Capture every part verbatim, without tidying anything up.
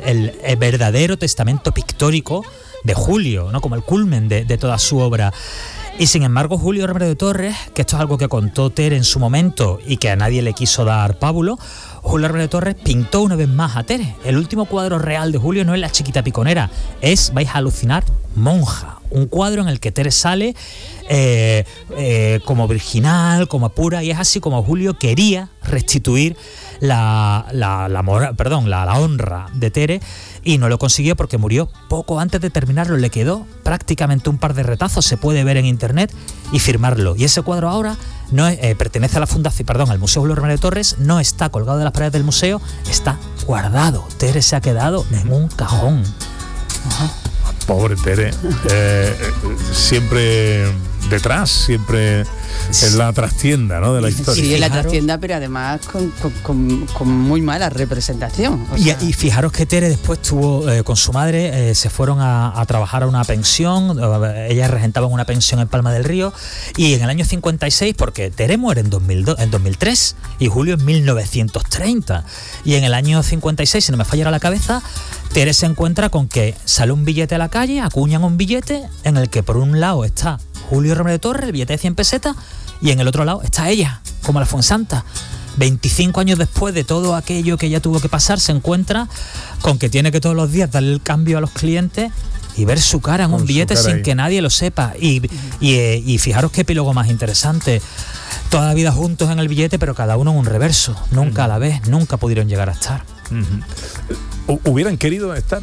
el, el verdadero testamento pictórico de Julio, ¿no? Como el culmen de, de toda su obra. Y sin embargo, Julio Remedios de Torres, que esto es algo que contó Tere en su momento y que a nadie le quiso dar pábulo, Julio Remedios de Torres pintó una vez más a Tere. El último cuadro real de Julio no es La chiquita piconera, es, vais a alucinar, Monja. Un cuadro en el que Tere sale eh, eh, como virginal, como pura, y es así como Julio quería restituir la, la, la, mora, perdón, la, la honra de Tere, y no lo consiguió porque murió poco antes de terminarlo. Le quedó prácticamente un par de retazos, se puede ver en internet y firmarlo. Y ese cuadro ahora no es, eh, pertenece a la fundación, perdón, al Museo Julio Remedios de Torres, no está colgado de las paredes del museo, está guardado. Tere se ha quedado en un cajón. Ajá. Pobre Tere, eh, siempre detrás, siempre en la trastienda, ¿no?, de la historia. Sí, en la trastienda, pero además con, con, con, con muy mala representación. O sea. y, y fijaros que Tere después tuvo, eh, con su madre, eh, se fueron a, a trabajar a una pensión, eh, ellas regentaban una pensión en Palma del Río, y en el año cincuenta y seis, porque Tere muere en, dos mil dos, en dos mil tres y Julio en mil novecientos treinta, y en el año cincuenta y seis, si no me fallara la cabeza, Tere se encuentra con que sale un billete a la calle, acuñan un billete en el que por un lado está Julio Remedios de Torres, el billete de cien pesetas, y en el otro lado está ella, como la Fuensanta. veinticinco años después de todo aquello que ella tuvo que pasar, se encuentra con que tiene que todos los días darle el cambio a los clientes y ver su cara en con un billete sin ahí. Que nadie lo sepa. Y, y, y fijaros qué epílogo más interesante. Toda la vida juntos en el billete, pero cada uno en un reverso. Nunca uh-huh. a la vez, nunca pudieron llegar a estar. Uh-huh. ¿Hubieran querido estar?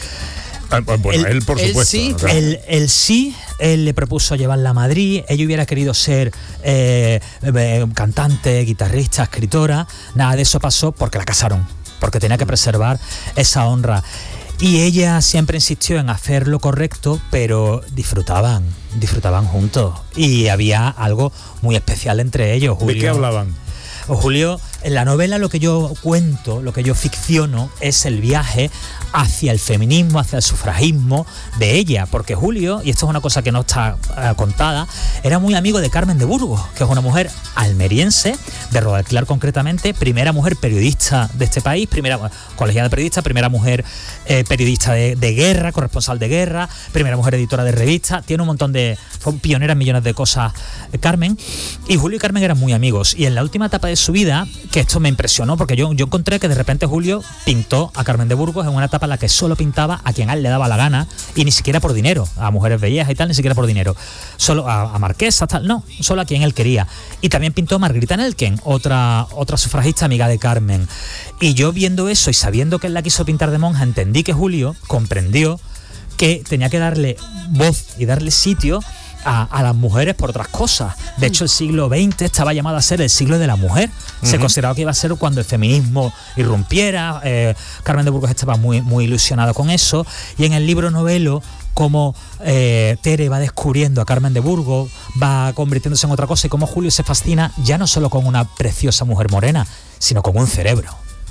Ah, bueno, el, él por supuesto. Él sí, ¿no? él, él sí, él le propuso llevarla a Madrid, ella hubiera querido ser eh, eh, cantante, guitarrista, escritora, nada de eso pasó porque la casaron, porque tenía que preservar esa honra. Y ella siempre insistió en hacer lo correcto, pero disfrutaban, disfrutaban juntos. Y había algo muy especial entre ellos. Julio, ¿de qué hablaban? Julio, en la novela lo que yo cuento, lo que yo ficciono es el viaje hacia el feminismo, hacia el sufragismo de ella, porque Julio, y esto es una cosa que no está uh, contada, era muy amigo de Carmen de Burgos, que es una mujer almeriense, de Rodalclar concretamente, primera mujer periodista de este país, primera colegiada de periodistas, primera mujer eh, periodista de, de guerra, corresponsal de guerra, primera mujer editora de revistas, tiene un montón de, fue pionera en millones de cosas eh, Carmen, y Julio y Carmen eran muy amigos, y en la última etapa de su vida, que esto me impresionó, porque yo, yo encontré que de repente Julio pintó a Carmen de Burgos en una etapa en la que solo pintaba a quien a él le daba la gana, y ni siquiera por dinero, a mujeres bellas y tal, ni siquiera por dinero, solo a, a marquesas, tal, no, solo a quien él quería. Y también pintó a Margarita Nelken, otra, otra sufragista amiga de Carmen. Y yo viendo eso y sabiendo que él la quiso pintar de monja, entendí que Julio comprendió que tenía que darle voz y darle sitio A, a las mujeres por otras cosas. De hecho, el siglo veinte estaba llamado a ser el siglo de la mujer. Uh-huh. Se consideraba que iba a ser cuando el feminismo irrumpiera. Eh, Carmen de Burgos estaba muy, muy ilusionada con eso. Y en el libro novelo, como eh, Tere va descubriendo a Carmen de Burgos, va convirtiéndose en otra cosa, y como Julio se fascina ya no solo con una preciosa mujer morena, sino con un cerebro.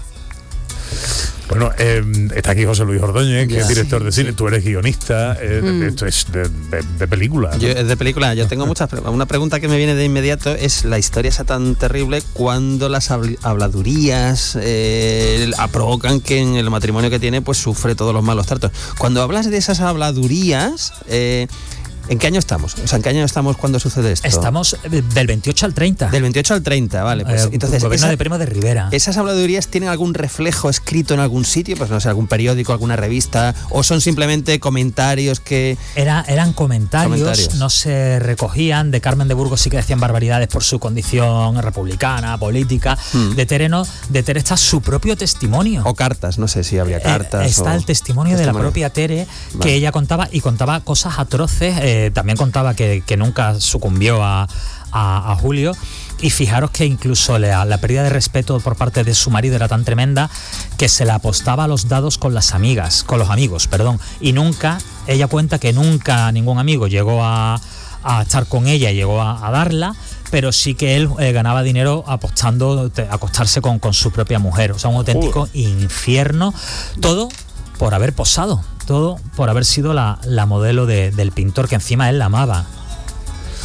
Bueno, eh, está aquí José Luis Ordóñez, que yeah. es director de cine, tú eres guionista, eh, mm. esto es de, de, de película, ¿no? Yo, es de película, yo tengo muchas preguntas. Una pregunta que me viene de inmediato es la historia esa tan terrible cuando las habladurías eh, provocan que en el matrimonio que tiene pues sufre todos los malos tratos. Cuando hablas de esas habladurías, eh, ¿en qué año estamos? O sea, ¿en qué año estamos cuando sucede esto? Estamos del veintiocho al treinta. Del veintiocho al treinta, vale. Pues, eh, entonces, gobierno esa, de Primo de Rivera. ¿Esas habladurías tienen algún reflejo escrito en algún sitio? Pues no sé, algún periódico, alguna revista, o son simplemente comentarios que... Era, eran comentarios, comentarios, no se recogían. De Carmen de Burgos sí que decían barbaridades por su condición republicana, política. Hmm. De Tere no, de Tere está su propio testimonio. O cartas, no sé si habría cartas. Eh, está o... el testimonio, testimonio de la propia Tere, vale. que ella contaba, y contaba cosas atroces. Eh, también contaba que, que nunca sucumbió a, a, a Julio, y fijaros que incluso la, la pérdida de respeto por parte de su marido era tan tremenda que se la apostaba a los dados con las amigas, con los amigos, perdón, y nunca, ella cuenta que nunca ningún amigo llegó a, a estar con ella, llegó a, a darla, pero sí que él eh, ganaba dinero apostando a acostarse con, con su propia mujer, o sea, un auténtico uh. infierno, todo por haber posado, todo por haber sido la, la modelo de, del pintor, que encima él la amaba.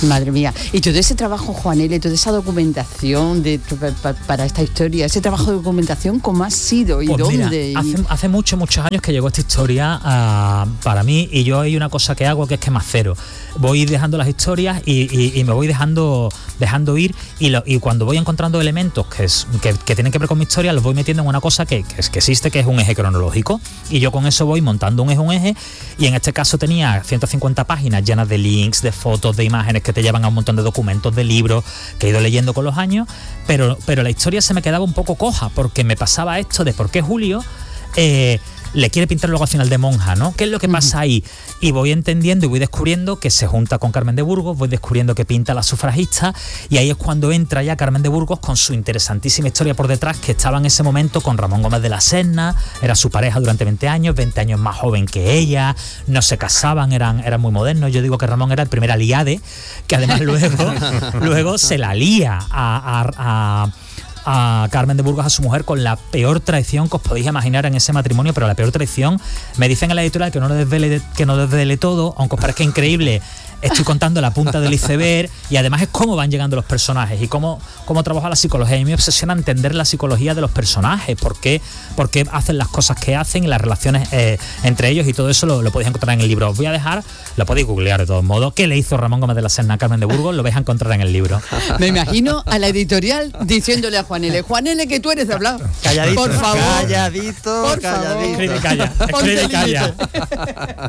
Madre mía. Y todo ese trabajo, Juan L., toda esa documentación de, pa, para esta historia, ese trabajo de documentación, ¿cómo ha sido y pues dónde? Mira, hace, hace muchos, muchos años que llegó esta historia uh, para mí, y yo hay una cosa que hago que es que más cero. Voy dejando las historias y, y, y me voy dejando dejando ir y, lo, y cuando voy encontrando elementos que, es, que, que tienen que ver con mi historia, los voy metiendo en una cosa que, que, es, que existe, que es un eje cronológico, y yo con eso voy montando un eje, un eje, y en este caso tenía ciento cincuenta páginas llenas de links, de fotos, de imágenes que te llevan a un montón de documentos, de libros que he ido leyendo con los años, pero, pero la historia se me quedaba un poco coja, porque me pasaba esto de por qué Julio eh, le quiere pintar luego al final de monja, ¿no? ¿Qué es lo que pasa ahí? Y voy entendiendo y voy descubriendo que se junta con Carmen de Burgos, voy descubriendo que pinta a la sufragista, y ahí es cuando entra ya Carmen de Burgos con su interesantísima historia por detrás, que estaba en ese momento con Ramón Gómez de la Serna, era su pareja durante veinte años, veinte años más joven que ella, no se casaban, eran, eran muy modernos. Yo digo que Ramón era el primer aliade, que además luego, luego se la lía a... a, a a Carmen de Burgos, a su mujer, con la peor traición que os podéis imaginar en ese matrimonio, pero la peor traición, me dicen en la editorial que no lo desvele, que no desvele todo, aunque os parezca increíble, estoy contando la punta del iceberg, y además es cómo van llegando los personajes y cómo, cómo trabaja la psicología. Y me obsesiona entender la psicología de los personajes, por qué, por qué hacen las cosas que hacen y las relaciones eh, entre ellos, y todo eso lo, lo podéis encontrar en el libro. Os voy a dejar, lo podéis googlear de todos modos, qué le hizo Ramón Gómez de la Serna a Carmen de Burgos, lo vais a encontrar en el libro. Me imagino a la editorial diciéndole a Juan L., Juan L., que tú eres de hablar. Calladito, por favor. calladito, por calladito. Favor. Escribe y calla, escribe y calla.